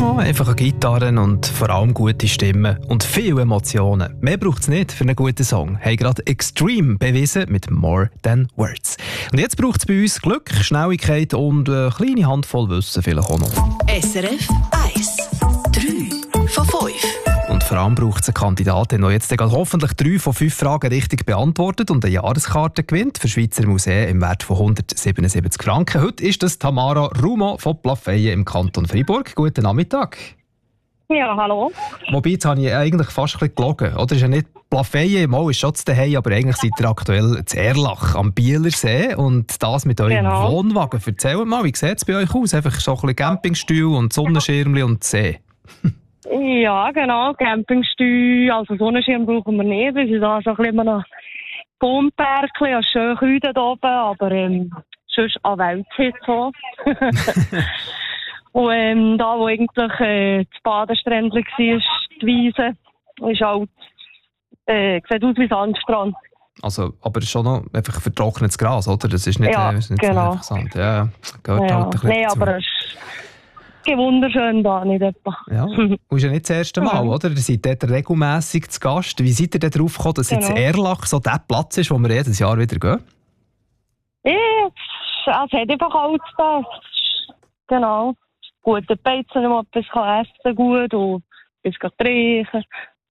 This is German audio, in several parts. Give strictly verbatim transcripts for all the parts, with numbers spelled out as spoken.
Ja, einfach eine Gitarre und vor allem gute Stimmen und viele Emotionen. Mehr braucht es nicht für einen guten Song. Haben gerade Extreme bewiesen mit More Than Words. Und jetzt braucht es bei uns Glück, Schnelligkeit und eine kleine Handvoll Wissen vielleicht auch noch. S R F eins. drei von fünf. Und vor allem braucht es eine Kandidatin, die jetzt hoffentlich drei von fünf Fragen richtig beantwortet und eine Jahreskarte gewinnt für Schweizer Museen im Wert von hundertsiebenundsiebzig Franken. Heute ist das Tamara Rumo von Plafeyen im Kanton Freiburg. Guten Nachmittag. Ja, hallo. Wobei, jetzt habe ich eigentlich fast ein bisschen gelogen. Oder ist ja nicht Plafeyen, mal ist schon zu Hause, aber eigentlich seid ihr aktuell zu Erlach am Bielersee und das mit eurem Genau. Wohnwagen. Erzählt mal, wie sieht es bei euch aus? Einfach so ein bisschen Campingstuhl und Sonnenschirmchen und See. Ja, genau. Campingstuhl, also Sonnenschirm brauchen wir nicht. Wir sind da so ein bisschen noch Baumbergchen, ja, schön kühl da oben, aber ähm, sonst an Weltzeit so. Und ähm, da, wo eigentlich äh, das Badesträndchen war, die Wiese, ist halt, äh, sieht aus wie Sandstrand. Also, aber schon noch einfach vertrocknetes Gras, oder? Das ist nicht, Ja, äh, ist nicht genau. so einfach Sand. Ja, gehört Ja. halt ein bisschen Nein, dazu. aber es ist wunderschön da, nicht etwa. Ja, und ist ja nicht das erste Mal, Ja. oder? Ihr seid dort regelmässig zu Gast. Wie seid ihr denn darauf gekommen, dass jetzt Genau. Erlach so der Platz ist, wo wir jedes Jahr wieder gehen? Ja, es hat einfach alles da. Genau. Gute Beizen, wenn man etwas kann essen gut und etwas trinken.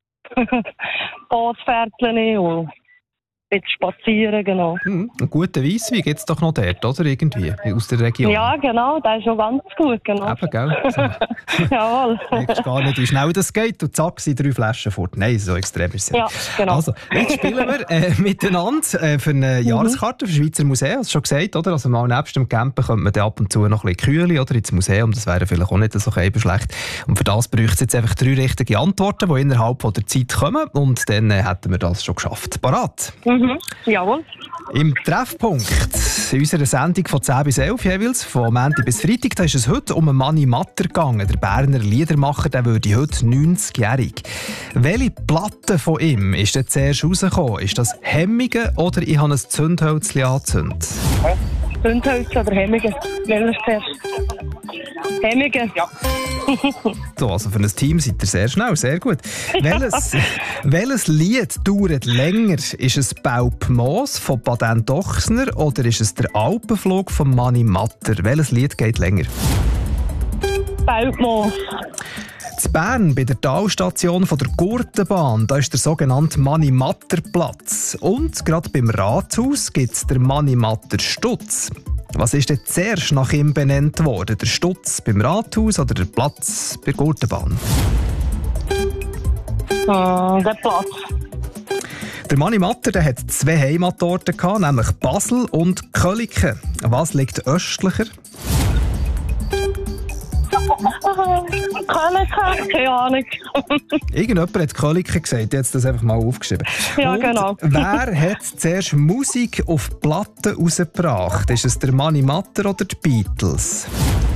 Bootsfährtchen und ein bisschen spazieren, genau. Hm, einen guten Weisswein gibt es doch noch dort, oder? Irgendwie, aus der Region. Ja, genau, das ist schon ganz gut, genau. Eben, gell? So. Jawohl. Du merkst gar nicht, wie schnell das geht und zack, sind drei Flaschen fort. Nein, so extrem ist es ja. Ja, genau. Also, jetzt spielen wir äh, miteinander äh, für eine Jahreskarte für Schweizer Museen. Hast du schon gesagt, oder? Also mal nebst dem Campen könnte man dann ab und zu noch ein bisschen kühlen oder ins Museum. Das wäre vielleicht auch nicht so schlecht. Und für das bräuchte es jetzt einfach drei richtige Antworten, die innerhalb von der Zeit kommen. Und dann äh, hätten wir das schon geschafft. Parat? Mhm. Jawohl. Im Treffpunkt in unserer Sendung von zehn bis elf jeweils, von Montag bis Freitag, da ist es heute um Mani Matter gegangen. Der Berner Liedermacher, der würde heute neunzigjährig. Welche Platte von ihm ist denn zuerst rausgekommen? Ist das Hemmige oder ich habe ein Zündhölzchen angezündet? Zündhölzer oder Hemmige? Welches zuerst? Hemmige? Ja. So, also für ein Team seid ihr sehr schnell, sehr gut. Welches, welches Lied dauert länger? Ist es Baupmoos von Baden Dochsner oder ist es der Alpenflug von Mani Matter? Welches Lied geht länger? Baupmoos. In Bern, bei der Talstation von der Gurtenbahn, da ist der sogenannte Mani-Matter-Platz. Und gerade beim Rathaus gibt es den Mani-Matter-Stutz. Was ist denn zuerst nach ihm benannt worden? Der Stutz beim Rathaus oder der Platz bei der Gurtenbahn? Hm, der Platz. Der Mani Matter, der hat zwei Heimatorte gehabt, nämlich Basel und Köliken. Was liegt östlicher? Keine, keine Ahnung. Irgendjemand hat Köliken gesagt, jetzt das einfach mal aufgeschrieben. Ja, Und genau. wer hat zuerst Musik auf Platten rausgebracht? Ist es der Mani Matter oder die Beatles?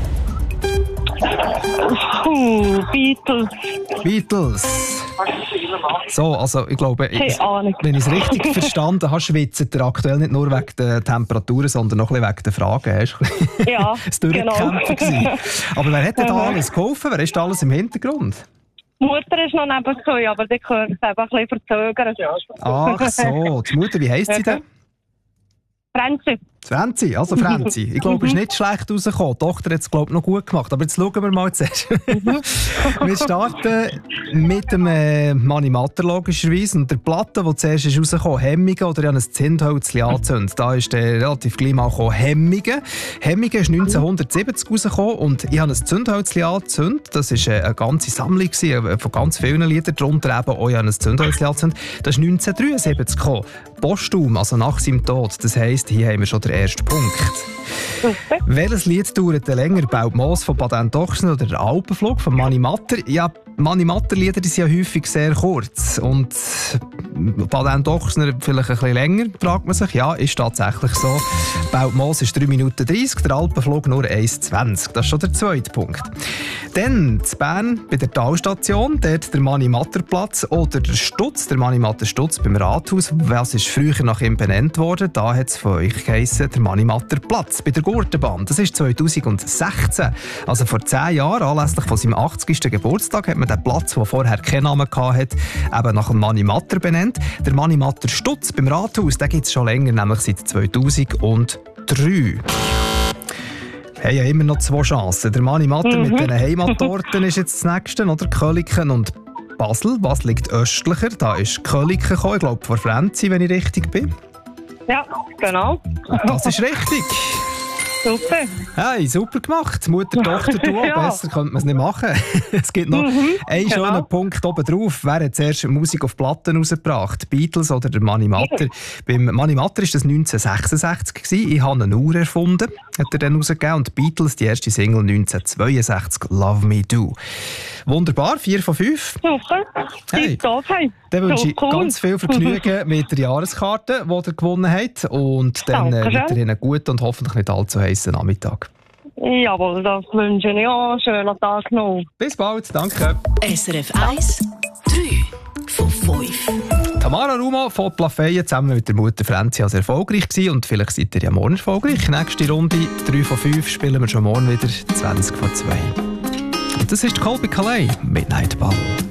Puh, Beatles. Beatles. So, also ich glaube, Keine ich, Ahnung. wenn ich es richtig verstanden habe, schwitzt er aktuell nicht nur wegen der Temperaturen, sondern noch ein bisschen wegen der Fragen. Hast du Ja, das Durchkämpfen gewesen. Aber wer hat denn da alles geholfen? Wer ist da alles im Hintergrund? Die Mutter ist noch nebengekommen, aber die gehört es einfach ein bisschen verzögern. Ach so, die Mutter, wie heisst sie denn? Franzi. Franzi, also Franzi. Ich glaube, es ist nicht schlecht rausgekommen. Die Tochter hat es, glaube ich, noch gut gemacht. Aber jetzt schauen wir mal zuerst. Wir starten mit dem äh, Mani Matter logischerweise. Und der Platte, die zuerst ist rausgekommen, Hemmige oder ich habe ein Zündhölzchen angezündet. Da ist der relativ gleich mal gekommen, Hemmige. Hemmige ist neunzehnhundertsiebzig rausgekommen und ich habe ein Zündhölzchen angezündet. Das war äh, eine ganze Sammlung gewesen, von ganz vielen Liedern. Darunter eben auch ich habe ein Zündhölzchen angezündet. Das ist neunzehnhundertdreiundsiebzig gekommen. Postum, also nach seinem Tod. Das heisst, hier haben wir schon den ersten Punkt. Super. Welches Lied dauert denn länger? Baupmoos von Baden Dochsner oder der Alpenflug von Mani Matter? Ja, Mani Matter Lieder sind ja häufig sehr kurz. Und Baden Dochsner vielleicht ein bisschen länger, fragt man sich. Ja, ist tatsächlich so. Baupmoos ist drei Minuten dreißig, der Alpenflug nur eins zwanzig. Das ist schon der zweite Punkt. Dann in Bern bei der Talstation, dort der Mani Matter Platz oder der Stutz, der Mani Matter Stutz beim Rathaus. Was ist früher nach ihm benannt worden? Da hat es von euch geheissen, der Mani Matter Platz. Stutz bei der Gurtenbahn. Das ist zweitausendsechzehn. Also vor zehn Jahren, anlässlich von seinem achtzigsten Geburtstag, hat man den Platz, der vorher keinen Namen hatte, eben nach dem Mani Matter benannt. Der Mani Matter Stutz beim Rathaus, den gibt es schon länger, nämlich seit zweitausenddrei. Wir haben ja immer noch zwei Chancen. Der Mani Matter mhm. mit den Heimatorten ist jetzt das nächste, oder? Köliken und Basel. Was liegt östlicher? Da ist Köliken gekommen, ich glaube vor Franzi, wenn ich richtig bin. Ja, genau. Das ist richtig. Super. Hey, super gemacht. Mutter, Tochter, du. Ja. Besser könnte man es nicht machen. Es gibt noch mhm, einen genau. schönen Punkt oben drauf. Wer hat zuerst Musik auf Platten rausgebracht? Die Beatles oder der Mani Matter? Beim Mani Matter war das neunzehnhundertsechsundsechzig gewesen. Ich habe eine Uhr erfunden, hat er dann rausgegeben. Und die Beatles, die erste Single neunzehnhundertzweiundsechzig, Love Me Do. Wunderbar, vier von fünf. Super. Hey. Hey. Dann wünsche ich ganz viel Vergnügen mit der Jahreskarte, die ihr gewonnen habt. Und dann äh, weiterhin einen guten und hoffentlich nicht allzu heißen Nachmittag. Jawohl, das wünsche ich auch. Schönen Tag noch. Bis bald, danke. S R F eins, drei von fünf. Tamara Ruma von Plafeyen zusammen mit der Mutter Franzi als erfolgreich gewesen. Und vielleicht seid ihr ja morgen erfolgreich. Nächste Runde, drei von fünf, spielen wir schon morgen wieder, zwanzig vor zwei. Und das ist Colby Calais, Midnight Ball.